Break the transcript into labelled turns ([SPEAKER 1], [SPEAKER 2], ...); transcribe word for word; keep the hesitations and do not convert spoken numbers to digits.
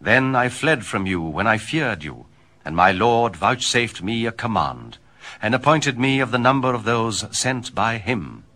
[SPEAKER 1] Then I fled from you when I feared you, and my Lord vouchsafed me a command, and appointed me of the number of those sent by him.